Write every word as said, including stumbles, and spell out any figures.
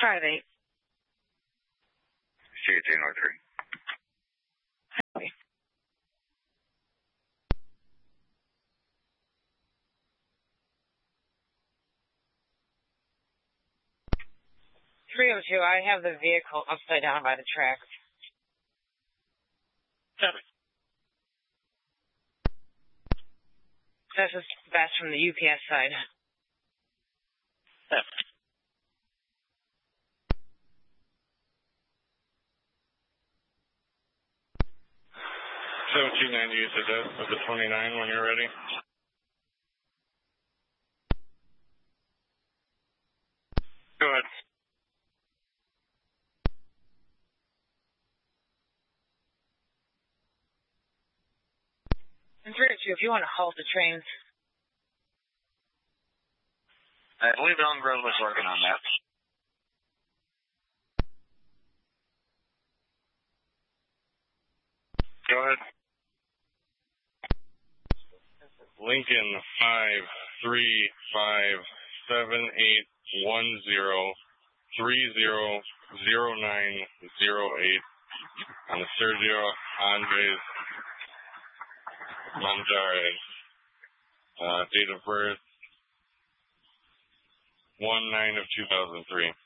Five eight. C eighteen oh three. three oh two, I have the vehicle upside down by the tracks. Seven. This is best from the U P S side. Seven. seventeen ninety, you said that with the twenty-nine when you're ready. Go ahead. And three oh two, if you want to halt the trains. I believe Ellen Grove was working on that. Go ahead. Lincoln five three five seven eight one zero three zero zero nine zero eight on the Sergio Andres Manjares. Uh, date of birth one nine of two thousand three.